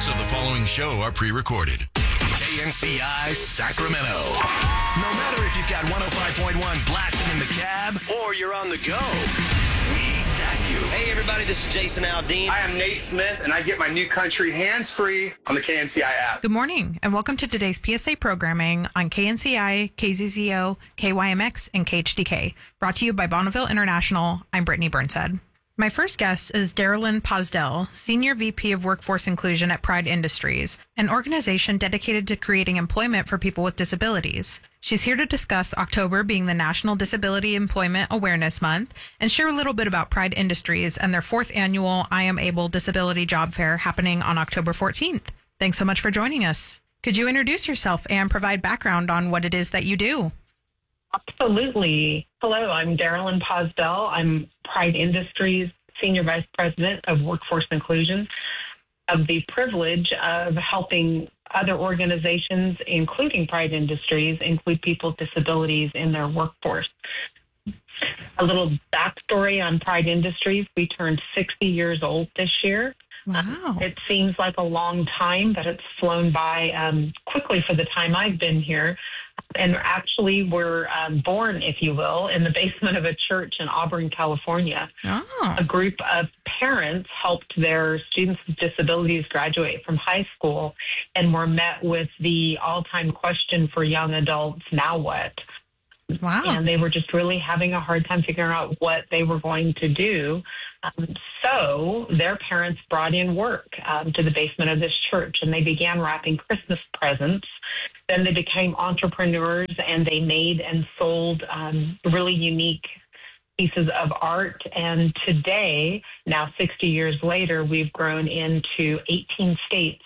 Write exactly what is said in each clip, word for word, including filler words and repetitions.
Parts of the following show are pre-recorded. K N C I Sacramento. No matter if you've got one oh five point one blasting in the cab or you're on the go, we got you. Hey everybody, this is Jason Aldean. I am Nate Smith, and I get my new country hands-free on the K N C I app. Good morning, and welcome to today's P S A programming on K N C I, K Z Z O, K Y M X, and K H D K. Brought to you by Bonneville International. I'm Brittany Burnshead. My first guest is Darylyn Posdell, Senior V P of Workforce Inclusion at Pride Industries, an organization dedicated to creating employment for people with disabilities. She's here to discuss October being the National Disability Employment Awareness Month and share a little bit about Pride Industries and their fourth annual I Am Able Disability Job Fair happening on October fourteenth. Thanks so much for joining us. Could you introduce yourself and provide background on what it is that you do? Absolutely. Hello, I'm Darylyn Posdell. I'm Pride Industries Senior Vice President of Workforce Inclusion. I have the privilege of helping other organizations, including Pride Industries, include people with disabilities in their workforce. A little backstory on Pride Industries. We turned sixty years old this year. Wow. Um, it seems like a long time, but it's flown by um, quickly for the time I've been here. And actually, we're um, born, if you will, in the basement of a church in Auburn, California. Oh. A group of parents helped their students with disabilities graduate from high school and were met with the all-time question for young adults, now what? Wow. And they were just really having a hard time figuring out what they were going to do. Um, so their parents brought in work um, to the basement of this church, and they began wrapping Christmas presents. Then they became entrepreneurs, and they made and sold um, really unique pieces of art. And today, now sixty years later, we've grown into eighteen states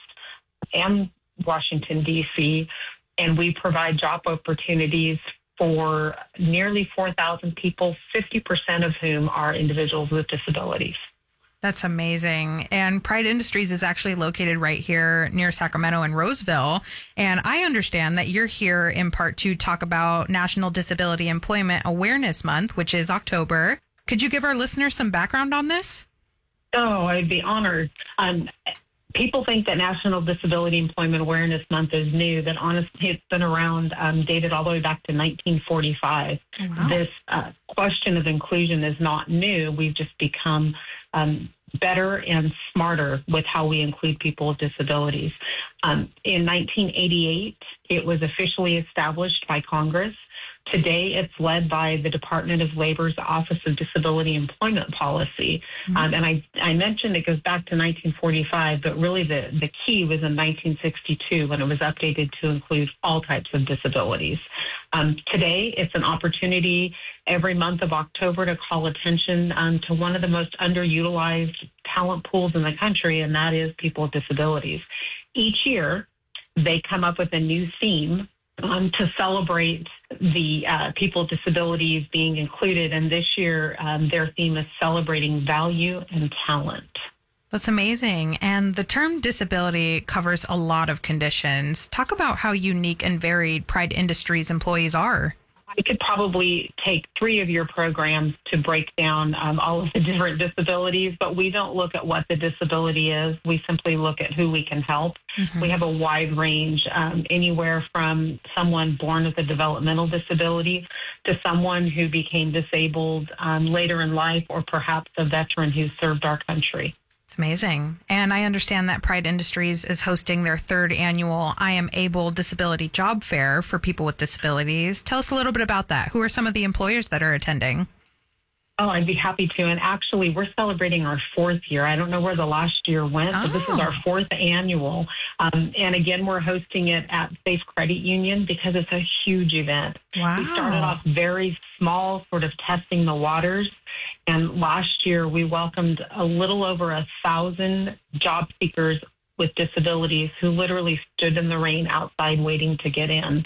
and Washington, D C, and we provide job opportunities for nearly four thousand people, fifty percent of whom are individuals with disabilities. That's amazing. And Pride Industries is actually located right here near Sacramento and Roseville. And I understand that you're here in part to talk about National Disability Employment Awareness Month, which is October. Could you give our listeners some background on this? Oh, I'd be honored. Um, People think that National Disability Employment Awareness Month is new, but honestly, it's been around, um, dated all the way back to nineteen forty-five. Wow. This uh, question of inclusion is not new. We've just become um, better and smarter with how we include people with disabilities. Um, in nineteen eighty-eight, it was officially established by Congress. Today, it's led by the Department of Labor's Office of Disability Employment Policy. Mm-hmm. Um, and I, I mentioned it goes back to nineteen forty-five, but really the, the key was in nineteen sixty-two when it was updated to include all types of disabilities. Um, today, it's an opportunity every month of October to call attention um, to one of the most underutilized talent pools in the country, and that is people with disabilities. Each year, they come up with a new theme Um, to celebrate the uh, people with disabilities being included. And this year, um, their theme is celebrating value and talent. That's amazing. And the term disability covers a lot of conditions. Talk about how unique and varied Pride Industries employees are. I could probably take three of your programs to break down um, all of the different disabilities, but we don't look at what the disability is. We simply look at who we can help. Mm-hmm. We have a wide range, um, anywhere from someone born with a developmental disability to someone who became disabled um, later in life, or perhaps a veteran who served our country. It's amazing. And I understand that Pride Industries is hosting their third annual I Am Able Disability Job Fair for people with disabilities. Tell us a little bit about that. Who are some of the employers that are attending? Oh, I'd be happy to. And actually, we're celebrating our fourth year. I don't know where the last year went, oh. but this is our fourth annual. Um, and again, we're hosting it at Safe Credit Union because it's a huge event. Wow. We started off very small, sort of testing the waters. And last year, we welcomed a little over a thousand job seekers with disabilities who literally stood in the rain outside waiting to get in.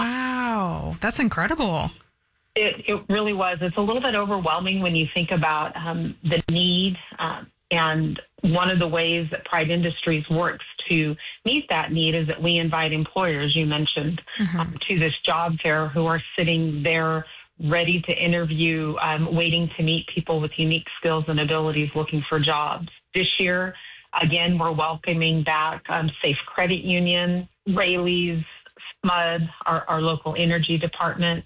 Wow. That's incredible. It, it really was. It's a little bit overwhelming when you think about um, the need. Um, and one of the ways that Pride Industries works to meet that need is that we invite employers, you mentioned, mm-hmm. um, to this job fair who are sitting there ready to interview, um, waiting to meet people with unique skills and abilities looking for jobs. This year, Again, we're welcoming back um, Safe Credit Union, Rayleigh's, S M U D, our, our local energy department.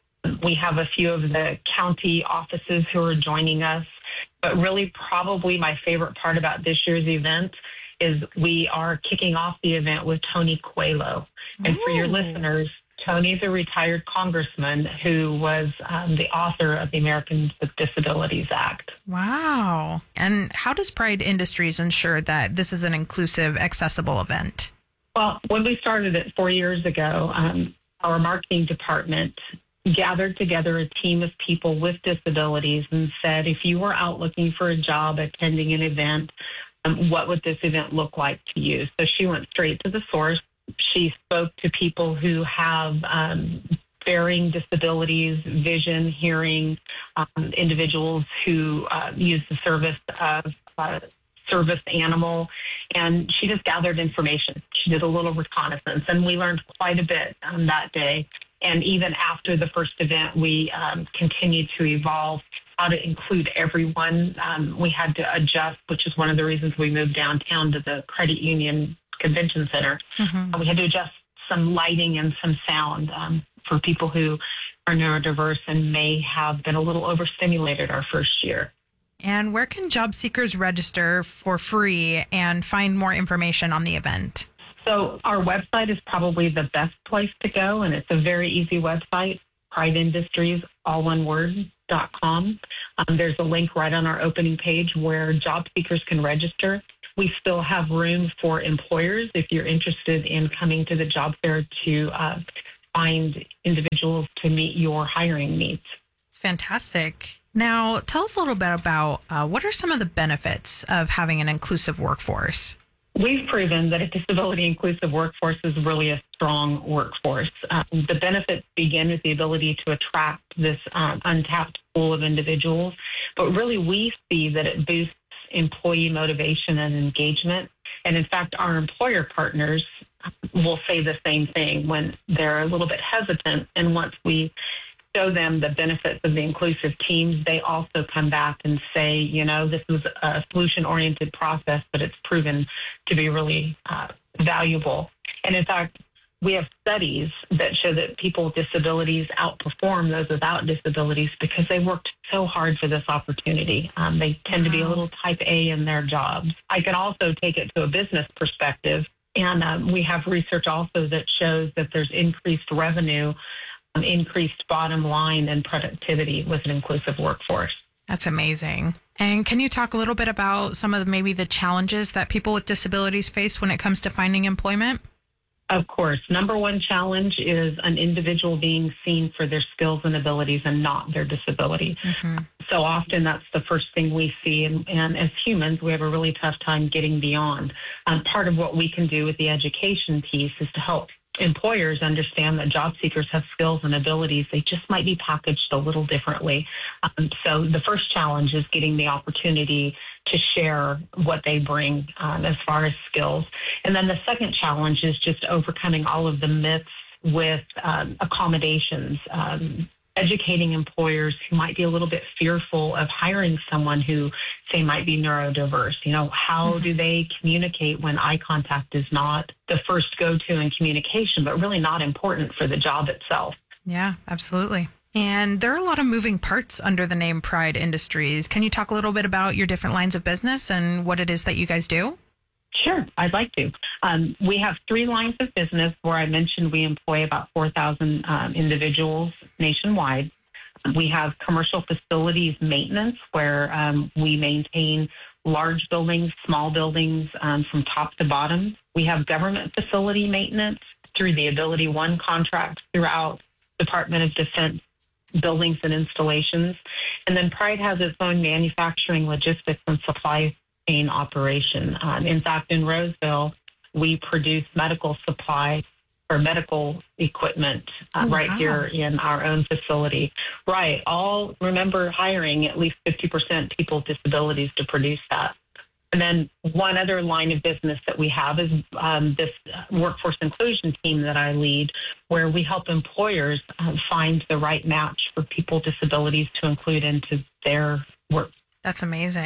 We have a few of the county offices who are joining us. But really, probably my favorite part about this year's event is we are kicking off the event with Tony Coelho. And for your listeners, Tony's a retired congressman who was um, the author of the Americans with Disabilities Act. Wow. And how does Pride Industries ensure that this is an inclusive, accessible event? Well, when we started it four years ago, um, our marketing department gathered together a team of people with disabilities and said, if you were out looking for a job, attending an event, um, what would this event look like to you? So she went straight to the source. She spoke to people who have um, varying disabilities, vision, hearing, um, individuals who uh, use the service of uh, service animal, and she just gathered information. She did a little reconnaissance, and we learned quite a bit um, that day. And even after the first event, we um, continued to evolve how to include everyone. Um, we had to adjust, which is one of the reasons we moved downtown to the Credit Union Convention Center. Mm-hmm. Uh, we had to adjust some lighting and some sound um, for people who are neurodiverse and may have been a little overstimulated our first year. And where can job seekers register for free and find more information on the event? So our website is probably the best place to go, and it's a very easy website, Pride Industries, all one word, dot com. Um, there's a link right on our opening page where job seekers can register. We still have room for employers if you're interested in coming to the job fair to uh, find individuals to meet your hiring needs. It's fantastic. Now, tell us a little bit about uh, what are some of the benefits of having an inclusive workforce? We've proven that a disability-inclusive workforce is really a strong workforce. Um, the benefits begin with the ability to attract this um, untapped pool of individuals, but really we see that it boosts employee motivation and engagement. And in fact, our employer partners will say the same thing when they're a little bit hesitant. And once we show them the benefits of the inclusive teams, they also come back and say, you know, this is a solution-oriented process, but it's proven to be really uh, valuable. And in fact, we have studies that show that people with disabilities outperform those without disabilities because they worked so hard for this opportunity. Um, they tend wow. to be a little type A in their jobs. I can also take it to a business perspective. And um, we have research also that shows that there's increased revenue, um, increased bottom line and productivity with an inclusive workforce. That's amazing. And can you talk a little bit about some of the, maybe the challenges that people with disabilities face when it comes to finding employment? Of course. Number one challenge is an individual being seen for their skills and abilities and not their disability. Mm-hmm. So often that's the first thing we see. And, and as humans, we have a really tough time getting beyond. Um, part of what we can do with the education piece is to help employers understand that job seekers have skills and abilities. They just might be packaged a little differently. Um, so the first challenge is getting the opportunity to share what they bring um, as far as skills. And then the second challenge is just overcoming all of the myths with um, accommodations, um, educating employers who might be a little bit fearful of hiring someone who, say, might be neurodiverse. You know, how do they communicate when eye contact is not the first go-to in communication, but really not important for the job itself? Yeah, absolutely. And there are a lot of moving parts under the name Pride Industries. Can you talk a little bit about your different lines of business and what it is that you guys do? Sure, I'd like to. Um, we have three lines of business where I mentioned we employ about four thousand um, individuals nationwide. We have commercial facilities maintenance where um, we maintain large buildings, small buildings um, from top to bottom. We have government facility maintenance through the Ability One contract throughout Department of Defense buildings and installations. And then Pride has its own manufacturing, logistics, and supply chain operation. Um, in fact, in Roseville, we produce medical supply or medical equipment uh, oh, right wow. here in our own facility. Right. All remember hiring at least fifty percent people with disabilities to produce that. And then one other line of business that we have is um, this workforce inclusion team that I lead, where we help employers uh, find the right match for people with disabilities to include into their work. That's amazing.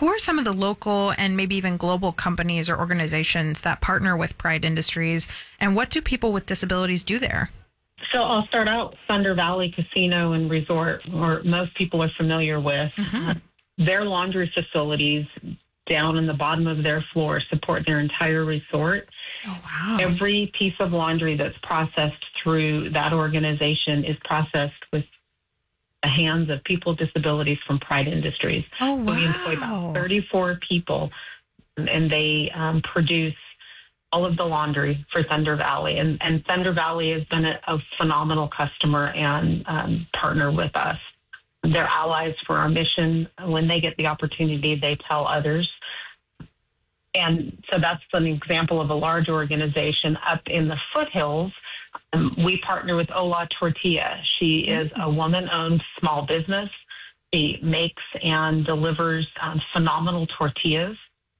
Who are some of the local and maybe even global companies or organizations that partner with Pride Industries, and what do people with disabilities do there? So I'll start out Thunder Valley Casino and Resort, or most people are familiar with. Mm-hmm. Uh, their laundry facilities down in the bottom of their floor support their entire resort. Oh, wow. Every piece of laundry that's processed through that organization is processed with the hands of people with disabilities from Pride Industries. Oh, wow. So we employ about thirty-four people, and they um, produce all of the laundry for Thunder Valley. And, and Thunder Valley has been a, a phenomenal customer and um, partner with us. They're allies for our mission. When they get the opportunity, they tell others. And so that's an example of a large organization. Up in the foothills, um, we partner with Ola Tortilla. She is a woman-owned small business. She makes and delivers um, phenomenal tortillas.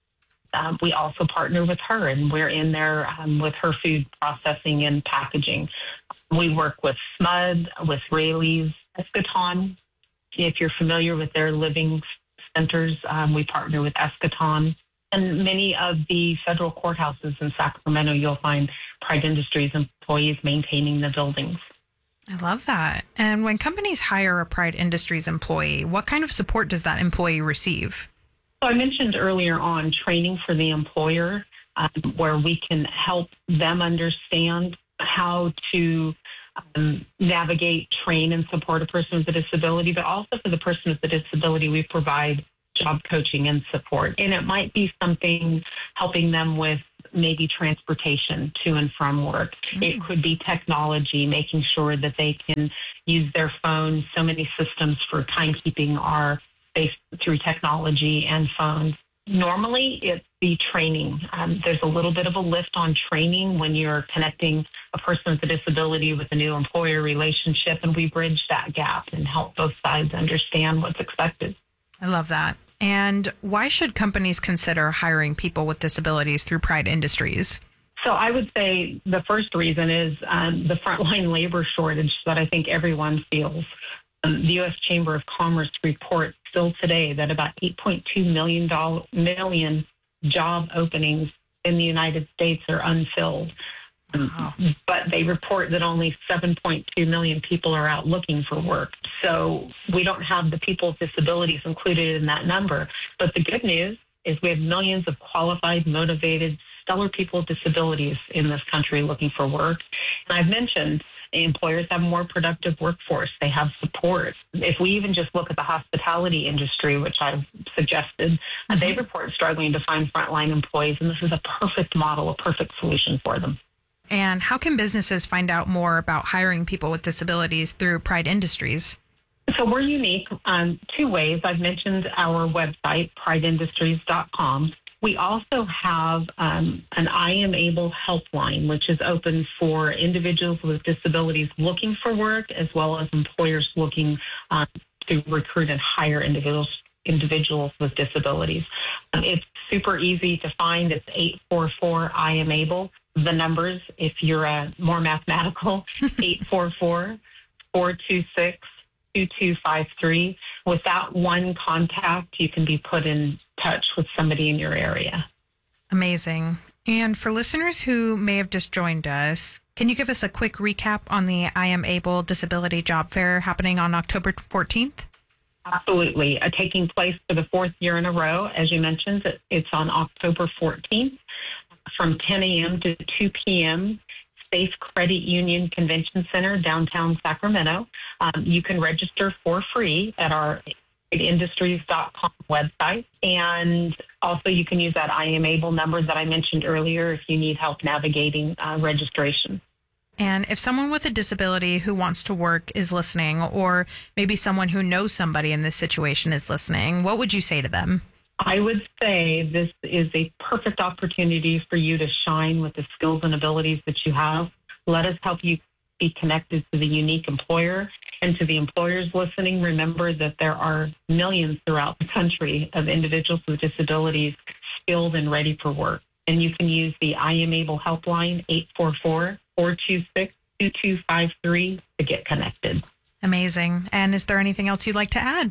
Um, we also partner with her, and we're in there um, with her food processing and packaging. We work with S M U D, with Rayleigh's, Eschaton. If you're familiar with their living centers, um, we partner with Eschaton. And many of the federal courthouses in Sacramento, you'll find Pride Industries employees maintaining the buildings. I love that. And when companies hire a Pride Industries employee, what kind of support does that employee receive? So I mentioned earlier on training for the employer, um, where we can help them understand how to um, navigate, train, and support a person with a disability, but also for the person with a disability, we provide job coaching and support. And it might be something helping them with maybe transportation to and from work. Mm-hmm. It could be technology, making sure that they can use their phones. So many systems for timekeeping are based through technology and phones. Normally, it's the training. Um, there's a little bit of a lift on training when you're connecting a person with a disability with a new employer relationship, and we bridge that gap and help both sides understand what's expected. I love that. And why should companies consider hiring people with disabilities through Pride Industries? So I would say the first reason is um, the frontline labor shortage that I think everyone feels. Um, the U S Chamber of Commerce reports still today that about eight point two million, million job openings in the United States are unfilled. Wow. Um, but they report that only seven point two million people are out looking for work. So we don't have the people with disabilities included in that number. But the good news is we have millions of qualified, motivated, stellar people with disabilities in this country looking for work. And I've mentioned employers have a more productive workforce. They have support. If we even just look at the hospitality industry, which I've suggested, mm-hmm. they report struggling to find frontline employees, and this is a perfect model, a perfect solution for them. And how can businesses find out more about hiring people with disabilities through Pride Industries? So we're unique on two ways. I've mentioned our website, pride industries dot com. We also have um, an I Am Able helpline, which is open for individuals with disabilities looking for work, as well as employers looking um, to recruit and hire individuals individuals with disabilities. Um, it's super easy to find. It's eight four four I Am Able. The numbers, if you're uh, more mathematical, eight four four, four two six, two two five three. With that one contact, you can be put in touch with somebody in your area. Amazing. And for listeners who may have just joined us, can you give us a quick recap on the I Am Able Disability Job Fair happening on October fourteenth? Absolutely. Uh, taking place for the fourth year in a row. As you mentioned, it's on October fourteenth from ten a.m. to two p.m. Safe Credit Union Convention Center, downtown Sacramento. Um, you can register for free at our industries dot com website. And also you can use that I Am Able number that I mentioned earlier if you need help navigating uh, registration. And if someone with a disability who wants to work is listening, or maybe someone who knows somebody in this situation is listening, what would you say to them? I would say this is a perfect opportunity for you to shine with the skills and abilities that you have. Let us help you be connected to the unique employer. And to the employers listening, remember that there are millions throughout the country of individuals with disabilities skilled and ready for work. And you can use the I Am Able helpline, eight four four, four two six, two two five three, to get connected. Amazing. And is there anything else you'd like to add?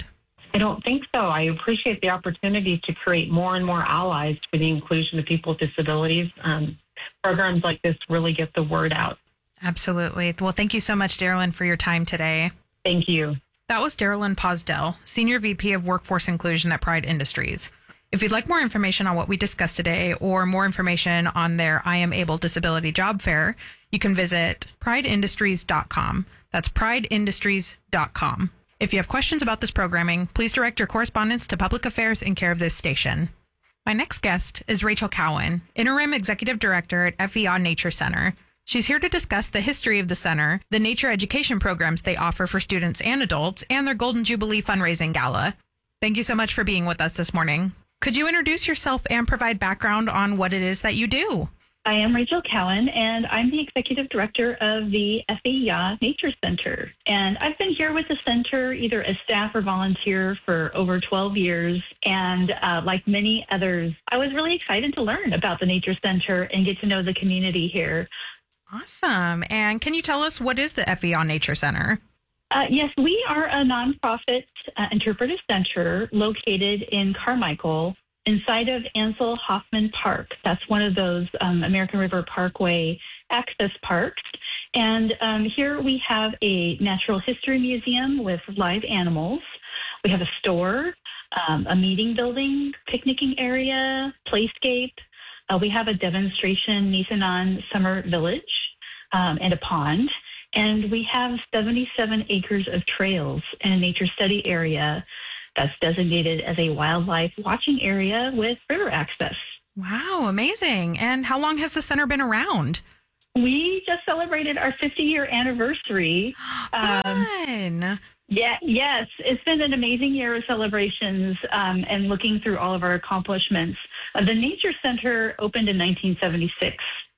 I don't think so. I appreciate the opportunity to create more and more allies for the inclusion of people with disabilities. Um, programs like this really get the word out. Absolutely. Well, thank you so much, Darylyn, for your time today. Thank you. That was Darylyn Posdell, Senior V P of Workforce Inclusion at Pride Industries. If you'd like more information on what we discussed today or more information on their I Am Able Disability Job Fair, you can visit pride industries dot com. That's pride industries dot com. If you have questions about this programming, please direct your correspondence to Public Affairs in care of this station. My next guest is Rachel Cowan, Interim Executive Director at F E A Nature Center. She's here to discuss the history of the center, the nature education programs they offer for students and adults, and their Golden Jubilee fundraising gala. Thank you so much for being with us this morning. Could you introduce yourself and provide background on what it is that you do? I am Rachel Cowan, and I'm the Executive Director of the F E A Nature Center. And I've been here with the center either as staff or volunteer for over twelve years. And uh, like many others, I was really excited to learn about the Nature Center and get to know the community here. Awesome. And can you tell us, what is the F E A Nature Center? Uh, yes, we are a nonprofit uh, interpretive center located in Carmichael, inside of Ansel Hoffman Park. That's one of those um, American River Parkway access parks. And um, here we have a natural history museum with live animals. We have a store, um, a meeting building, picnicking area, playscape. Uh, we have a demonstration Nisenan Summer Village um, and a pond. And we have seventy-seven acres of trails and a nature study area that's designated as a wildlife watching area with river access. Wow, amazing. And how long has the center been around? We just celebrated our fifty-year anniversary. Fun. Um, yeah, yes, it's been an amazing year of celebrations um, and looking through all of our accomplishments. Uh, the Nature Center opened in nineteen seventy-six.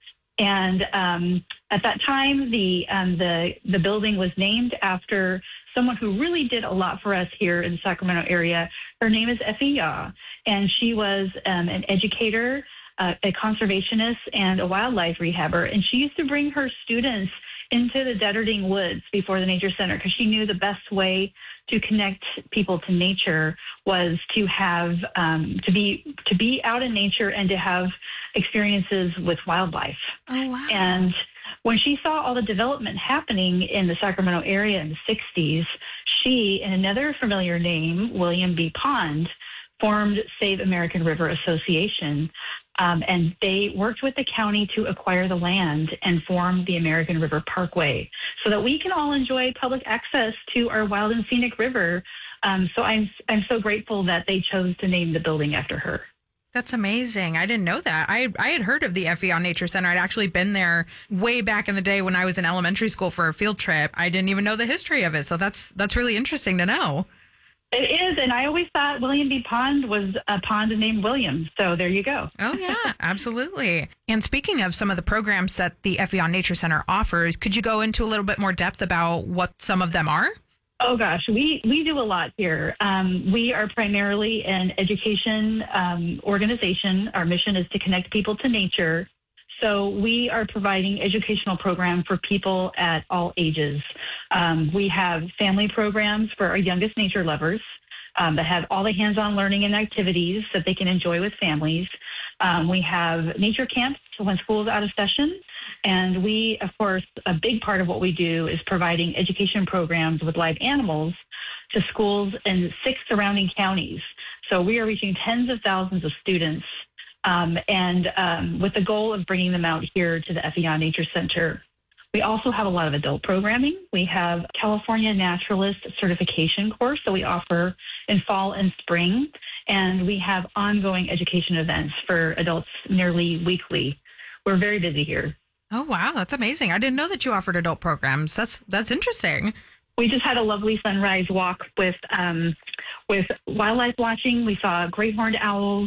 And um, at that time, the um, the the building was named after someone who really did a lot for us here in the Sacramento area. Her name is Effie Yaw, and she was um, an educator, uh, a conservationist, and a wildlife rehabber. And she used to bring her students into the Detterding Woods before the Nature Center because she knew the best way to connect people to nature was to have um, to be to be out in nature and to have experiences with wildlife. Oh, wow. And when she saw all the development happening in the Sacramento area in the sixties, she and another familiar name, William B. Pond, formed Save American River Association. Um, and they worked with the county to acquire the land and form the American River Parkway so that we can all enjoy public access to our wild and scenic river. Um, so I'm I'm so grateful that they chose to name the building after her. That's amazing. I didn't know that. I I had heard of the F E A Nature Center. I'd actually been there way back in the day when I was in elementary school for a field trip. I didn't even know the history of it. So that's that's really interesting to know. It is, and I always thought William B. Pond was a pond named William. So there you go. Oh, yeah, absolutely. And speaking of some of the programs that the F E A Nature Center offers, could you go into a little bit more depth about what some of them are? Oh, gosh, we, we do a lot here. Um, we are primarily an education um, organization. Our mission is to connect people to nature. So we are providing educational programs for people at all ages. Um, we have family programs for our youngest nature lovers um, that have all the hands-on learning and activities that they can enjoy with families. Um, we have nature camps when school is out of session. And we, of course, a big part of what we do is providing education programs with live animals to schools in six surrounding counties. So we are reaching tens of thousands of students Um, and um, with the goal of bringing them out here to the F E A Nature Center. We also have a lot of adult programming. We have California Naturalist Certification course that we offer in fall and spring, and we have ongoing education events for adults nearly weekly. We're very busy here. Oh, wow. That's amazing. I didn't know that you offered adult programs. That's that's interesting. We just had a lovely sunrise walk with um, with wildlife watching. We saw great horned owls.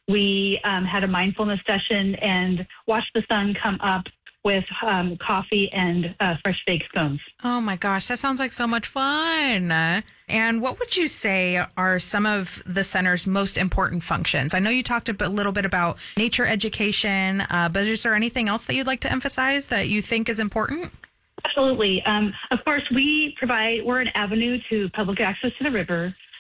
We um, had a mindfulness session and watched the sun come up with um, coffee and uh, fresh baked scones. Oh, my gosh. That sounds like so much fun. And what would you say are some of the center's most important functions? I know you talked a bit, little bit about nature education, uh, but is there anything else that you'd like to emphasize that you think is important? Absolutely. Um, of course, we provide, we're an avenue to public access to the river.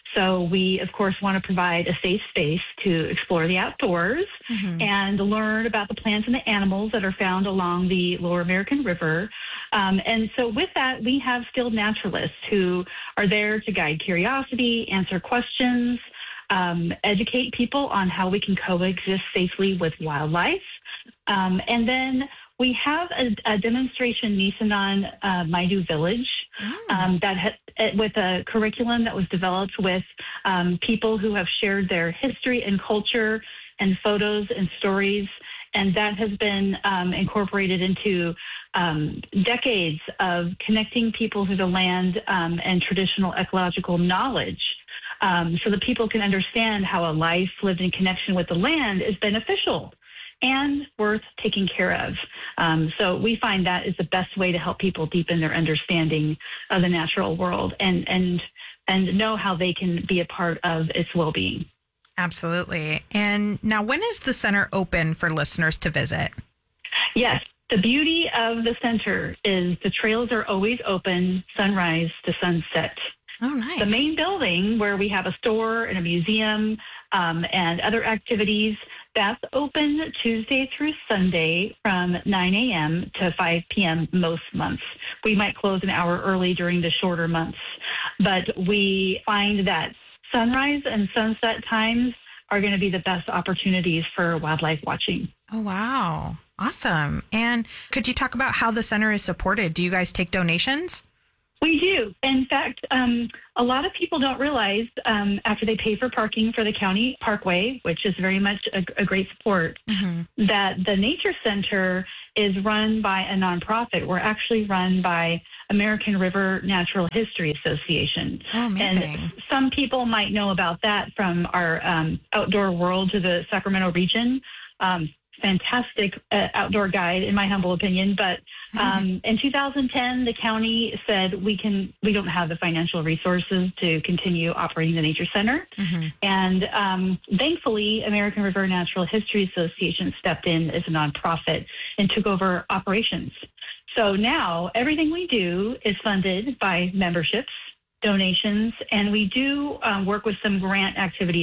So we, of course, want to provide a safe space to explore the outdoors mm-hmm. and learn about the plants and the animals that are found along the Lower American River. Um, and so with that, we have skilled naturalists who are there to guide curiosity, answer questions, um, educate people on how we can coexist safely with wildlife. Um, and then we have a, a demonstration Nisenan uh, Maidu Village mm. um, that ha- with a curriculum that was developed with um, people who have shared their history and culture and photos and stories. And that has been um, incorporated into um, decades of connecting people to the land um, and traditional ecological knowledge um, so that people can understand how a life lived in connection with the land is beneficial and worth taking care of. Um, so we find that is the best way to help people deepen their understanding of the natural world and and and know how they can be a part of its well-being. Absolutely. And now, when is the center open for listeners to visit? Yes. The beauty of the center is the trails are always open, sunrise to sunset. Oh, nice. The main building where we have a store and a museum um, and other activities, that's open Tuesday through Sunday from nine a.m. to five p.m. most months. We might close an hour early during the shorter months, but we find that sunrise and sunset times are going to be the best opportunities for wildlife watching. Oh, wow. Awesome. And could you talk about how the center is supported? Do you guys take donations? We do. In fact, um, a lot of people don't realize um, after they pay for parking for the county parkway, which is very much a, a great support, mm-hmm. that the Nature Center is run by a nonprofit. We're actually run by American River Natural History Association. Oh, amazing. And some people might know about that from our um, outdoor world to the Sacramento region. Um, fantastic uh, outdoor guide, in my humble opinion. But um, in two thousand ten, the county said we can we don't have the financial resources to continue operating the Nature Center. Mm-hmm. And um, thankfully, American River Natural History Association stepped in as a nonprofit and took over operations. So now everything we do is funded by memberships, donations, and we do um, work with some grant activities